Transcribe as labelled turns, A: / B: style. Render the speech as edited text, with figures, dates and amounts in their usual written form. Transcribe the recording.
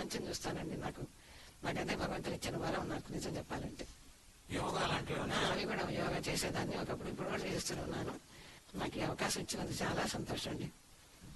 A: మంచిని చూస్తానండి. నాకు అదే భగవంతుడు ఇచ్చిన వరం నాకు, నిజం చెప్పాలంటే.
B: యోగా లాంటివి
A: అవి కూడా యోగా చేసేదాన్ని, ఒకప్పుడు ఇప్పుడు కూడా చేస్తున్నాను. నాకు ఈ అవకాశం ఇచ్చినందుకు చాలా సంతోషం అండి.